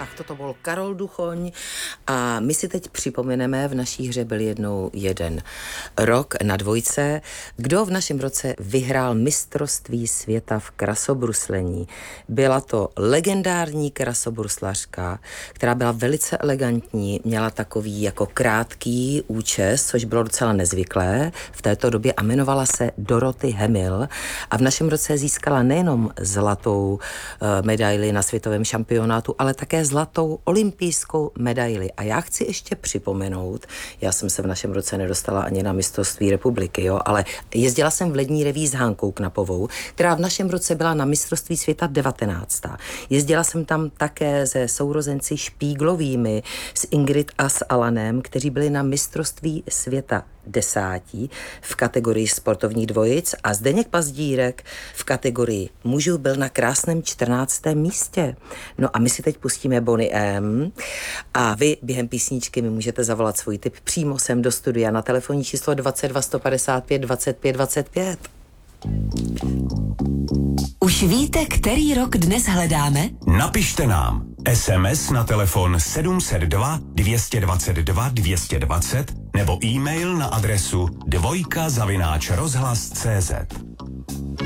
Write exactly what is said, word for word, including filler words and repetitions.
Tak toto byl Karol Duchoň a my si teď připomeneme, v naší hře byl jednou jeden rok na dvojce, kdo v našem roce vyhrál mistrovství světa v krasobruslení. Byla to legendární krasobruslařka, která byla velice elegantní, měla takový jako krátký účes, což bylo docela nezvyklé v této době a jmenovala se Dorothy Hamill a v našem roce získala nejenom zlatou uh, medaili na světovém šampionátu, ale také zlatou olympijskou medaili. A já chci ještě připomenout, já jsem se v našem roce nedostala ani na mistrovství republiky, jo, ale jezdila jsem v lední reví s Hankou Knapovou, která v našem roce byla na mistrovství světa devatenáctá. Jezdila jsem tam také se sourozenci Špíglovými, s Ingrid a s Alanem, kteří byli na mistrovství světa desátí v kategorii sportovních dvojic a Zdeněk Pazdírek v kategorii mužů byl na krásném čtrnáctém místě. No a my si teď pustíme Boney M. A vy během písničky mi můžete zavolat svůj tip přímo sem do studia na telefonní číslo dvacet dva sto padesát pět dvacet pět dvacet pět. Už víte, který rok dnes hledáme? Napište nám es em es na telefon sedm set dva dvě dvacet dva dvě dvacet nebo e-mail na adresu dvojka zavináč rozhlas tečka cé zet.